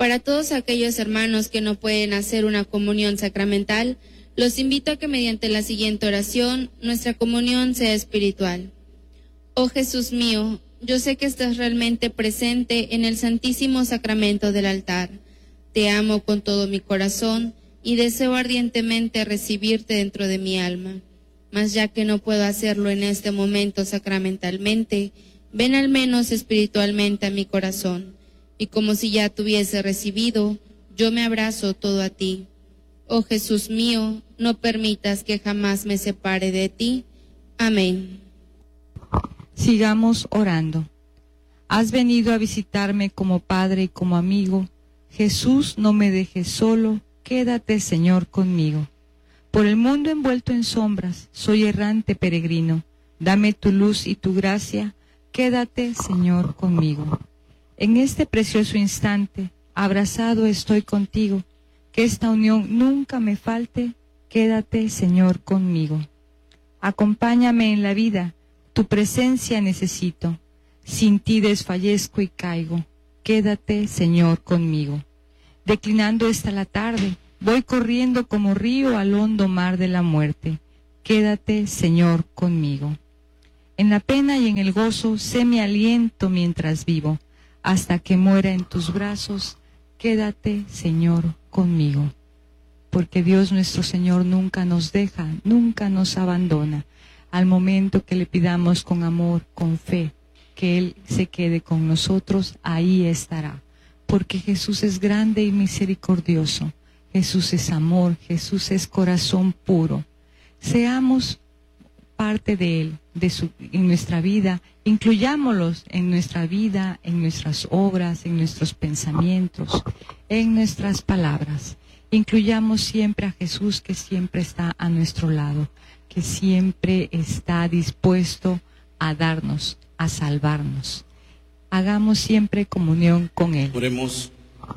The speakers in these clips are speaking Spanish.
Para todos aquellos hermanos que no pueden hacer una comunión sacramental, los invito a que mediante la siguiente oración nuestra comunión sea espiritual. Oh Jesús mío, yo sé que estás realmente presente en el Santísimo Sacramento del altar. Te amo con todo mi corazón y deseo ardientemente recibirte dentro de mi alma. Mas ya que no puedo hacerlo en este momento sacramentalmente, ven al menos espiritualmente a mi corazón. Y como si ya te hubiese recibido, yo me abrazo todo a ti. Oh Jesús mío, no permitas que jamás me separe de ti. Amén. Sigamos orando. Has venido a visitarme como Padre y como amigo. Jesús, no me dejes solo, quédate, Señor, conmigo. Por el mundo envuelto en sombras, soy errante peregrino. Dame tu luz y tu gracia, quédate, Señor, conmigo. En este precioso instante, abrazado estoy contigo, que esta unión nunca me falte, quédate, Señor, conmigo. Acompáñame en la vida, tu presencia necesito, sin ti desfallezco y caigo, quédate, Señor, conmigo. Declinando esta la tarde, voy corriendo como río al hondo mar de la muerte, quédate, Señor, conmigo. En la pena y en el gozo, sé mi aliento mientras vivo, hasta que muera en tus brazos, quédate, Señor, conmigo. Porque Dios nuestro Señor nunca nos deja, nunca nos abandona. Al momento que le pidamos con amor, con fe, que Él se quede con nosotros, ahí estará. Porque Jesús es grande y misericordioso. Jesús es amor, Jesús es corazón puro. Seamos parte de Él, en nuestra vida, incluyámoslos en nuestra vida, en nuestras obras, en nuestros pensamientos, en nuestras palabras. Incluyamos siempre a Jesús, que siempre está a nuestro lado, que siempre está dispuesto a darnos, a salvarnos. Hagamos siempre comunión con Él. Oremos.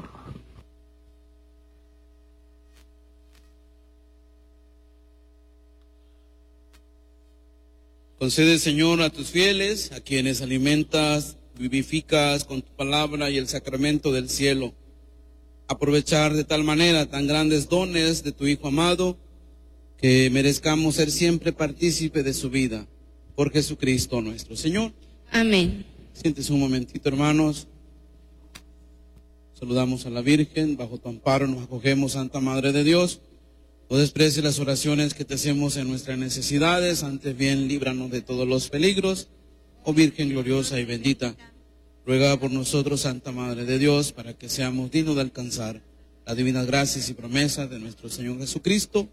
Concede, Señor, a tus fieles, a quienes alimentas, vivificas con tu palabra y el sacramento del cielo, aprovechar de tal manera tan grandes dones de tu Hijo amado, que merezcamos ser siempre partícipe de su vida. Por Jesucristo nuestro Señor. Amén. Siéntese un momentito, hermanos. Saludamos a la Virgen. Bajo tu amparo nos acogemos, Santa Madre de Dios. No desprecies las oraciones que te hacemos en nuestras necesidades, antes bien líbranos de todos los peligros. Oh Virgen gloriosa y bendita, ruega por nosotros, Santa Madre de Dios, para que seamos dignos de alcanzar las divinas gracias y promesas de nuestro Señor Jesucristo.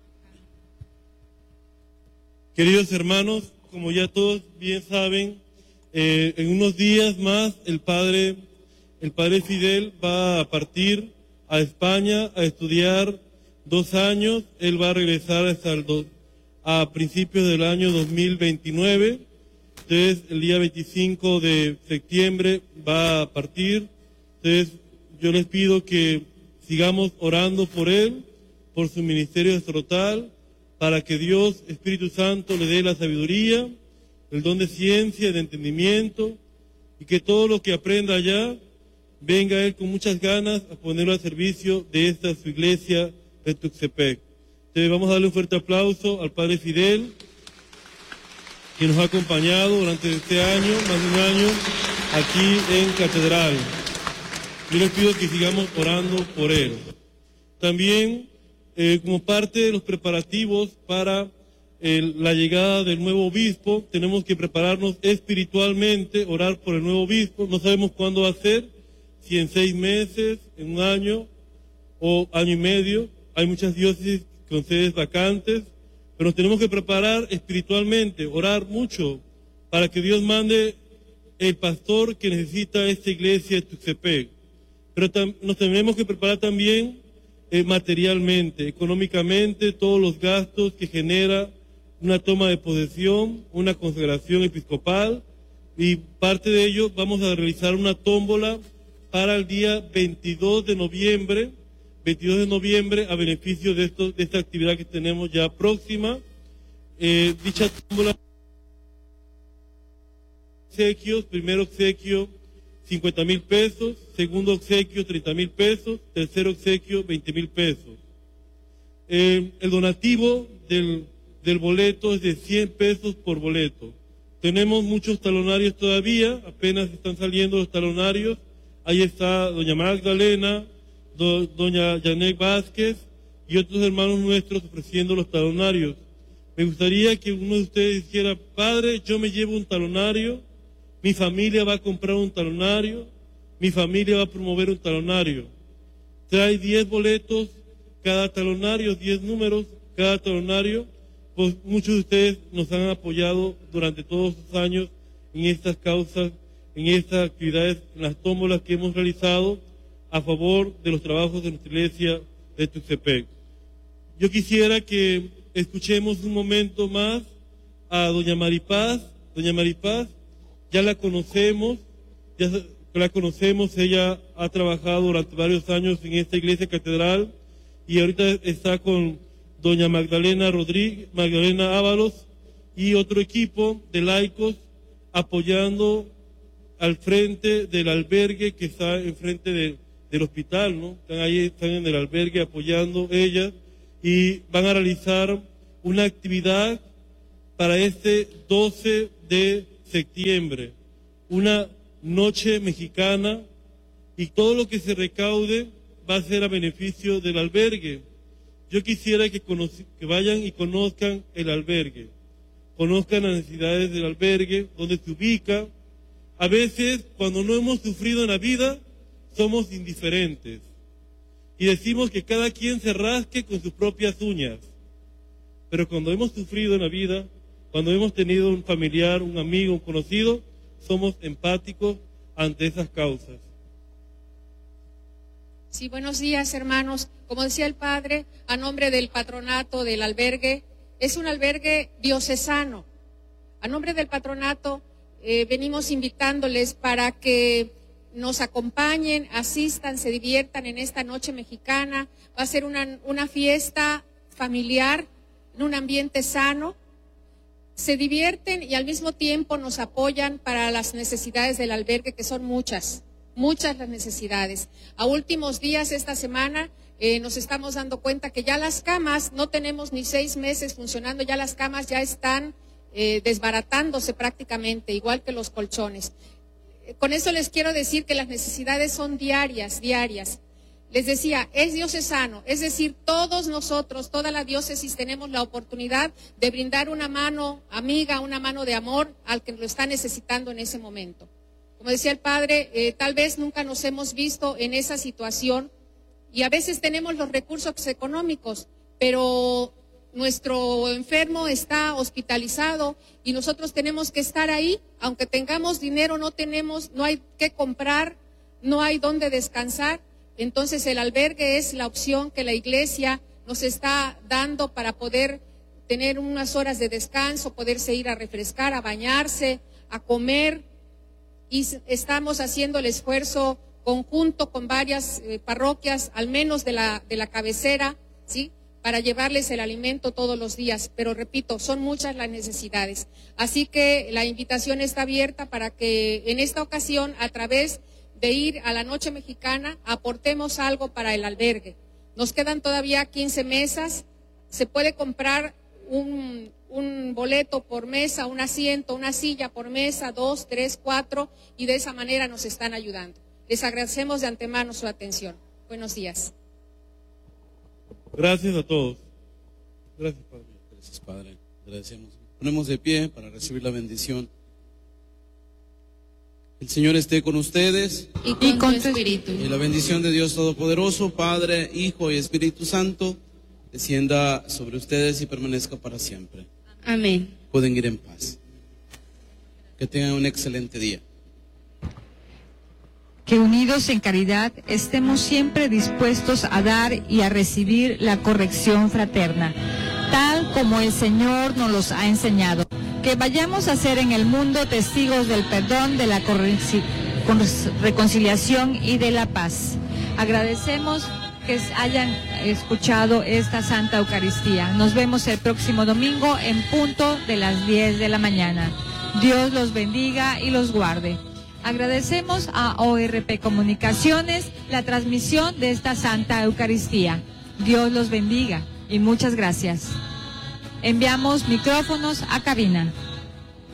Queridos hermanos, como ya todos bien saben, en unos días más el padre Fidel va a partir a España a estudiar 2 años. Él va a regresar a principios del año 2029. Entonces, el día 25 de septiembre va a partir. Entonces, yo les pido que sigamos orando por él, por su ministerio sacerdotal, para que Dios, Espíritu Santo, le dé la sabiduría, el don de ciencia, de entendimiento, y que todo lo que aprenda allá venga él con muchas ganas a ponerlo al servicio de esta su iglesia de Tuxtepec. Entonces vamos a darle un fuerte aplauso al Padre Fidel, que nos ha acompañado durante este año, más de un año, aquí en Catedral. Yo les pido que sigamos orando por él. También, como parte de los preparativos para la llegada del nuevo obispo, tenemos que prepararnos espiritualmente, orar por el nuevo obispo. No sabemos cuándo va a ser, si en 6 meses, en 1 año o año y medio. Hay muchas diócesis con sedes vacantes, pero nos tenemos que preparar espiritualmente, orar mucho para que Dios mande el pastor que necesita esta iglesia de Tuxtepec. Pero nos tenemos que preparar también materialmente, económicamente, todos los gastos que genera una toma de posesión, una consagración episcopal, y parte de ello vamos a realizar una tómbola para el día 22 de noviembre a beneficio de esta actividad que tenemos ya próxima. Dicha tómbola, obsequios. Primer obsequio 50,000 pesos, segundo obsequio 30,000 pesos, tercer obsequio 20,000 pesos. El donativo del boleto es de 100 pesos por boleto. Tenemos muchos talonarios todavía, apenas están saliendo los talonarios. Ahí está doña Magdalena, doña Janet Vázquez y otros hermanos nuestros ofreciendo los talonarios. Me gustaría que uno de ustedes dijera: padre, yo me llevo un talonario, mi familia va a comprar un talonario, mi familia va a promover un talonario. Trae 10 boletos cada talonario, 10 números cada talonario. Pues muchos de ustedes nos han apoyado durante todos estos años en estas causas, en estas actividades, en las tómbolas que hemos realizado a favor de los trabajos de nuestra iglesia de Tuxtepec. Yo quisiera que escuchemos un momento más a doña Maripaz. Doña Maripaz, ya la conocemos, ella ha trabajado durante varios años en esta iglesia catedral y ahorita está con doña Magdalena Ábalos y otro equipo de laicos apoyando al frente del albergue que está enfrente del hospital, ¿no? Están en el albergue apoyando ellas y van a realizar una actividad para este 12 de septiembre, una noche mexicana, y todo lo que se recaude va a ser a beneficio del albergue. Yo quisiera que vayan y conozcan el albergue, conozcan las necesidades del albergue, dónde se ubica. A veces, cuando no hemos sufrido en la vida, somos indiferentes y decimos que cada quien se rasque con sus propias uñas. Pero cuando hemos sufrido en la vida, cuando hemos tenido un familiar, un amigo, un conocido, somos empáticos ante esas causas. Sí, buenos días, hermanos. Como decía el padre, a nombre del patronato del albergue, es un albergue diocesano. A nombre del patronato venimos invitándoles para que nos acompañen, asistan, se diviertan en esta noche mexicana. Va a ser una fiesta familiar, en un ambiente sano. Se divierten y al mismo tiempo nos apoyan para las necesidades del albergue, que son muchas las necesidades. A últimos días esta semana nos estamos dando cuenta que ya las camas, no tenemos ni 6 meses funcionando, ya las camas ya están desbaratándose prácticamente, igual que los colchones. Con eso les quiero decir que las necesidades son diarias. Les decía, es diocesano, es decir, todos nosotros, toda la diócesis tenemos la oportunidad de brindar una mano amiga, una mano de amor al que lo está necesitando en ese momento. Como decía el padre, tal vez nunca nos hemos visto en esa situación y a veces tenemos los recursos económicos, pero nuestro enfermo está hospitalizado y nosotros tenemos que estar ahí, aunque tengamos dinero, no hay que comprar, no hay dónde descansar. Entonces el albergue es la opción que la iglesia nos está dando para poder tener unas horas de descanso, poderse ir a refrescar, a bañarse, a comer. Y estamos haciendo el esfuerzo conjunto con varias parroquias, al menos de la cabecera, ¿sí?, para llevarles el alimento todos los días. Pero repito, son muchas las necesidades. Así que la invitación está abierta para que en esta ocasión, a través de ir a la noche mexicana, aportemos algo para el albergue. Nos quedan todavía 15 mesas, se puede comprar un boleto por mesa, un asiento, una silla por mesa, 2, 3, 4, y de esa manera nos están ayudando. Les agradecemos de antemano su atención. Buenos días. Gracias a todos. Gracias, Padre. Gracias, Padre. Agradecemos. Ponemos de pie para recibir la bendición. El Señor esté con ustedes y con tu espíritu. Y la bendición de Dios Todopoderoso, Padre, Hijo y Espíritu Santo, descienda sobre ustedes y permanezca para siempre. Amén. Pueden ir en paz. Que tengan un excelente día. Que unidos en caridad estemos siempre dispuestos a dar y a recibir la corrección fraterna, tal como el Señor nos los ha enseñado. Que vayamos a ser en el mundo testigos del perdón, de la reconciliación y de la paz. Agradecemos que hayan escuchado esta Santa Eucaristía. Nos vemos el próximo domingo en punto de las 10 de la mañana. Dios los bendiga y los guarde. Agradecemos a ORP Comunicaciones la transmisión de esta Santa Eucaristía. Dios los bendiga y muchas gracias. Enviamos micrófonos a cabina.